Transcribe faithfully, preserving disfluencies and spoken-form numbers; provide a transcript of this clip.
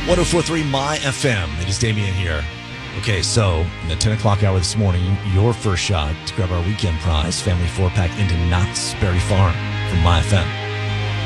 one oh four point three My F M. It is Damien here. Okay, so in the ten o'clock hour this morning, your first shot to grab our weekend prize, family four-pack into Knott's Berry Farm from My F M.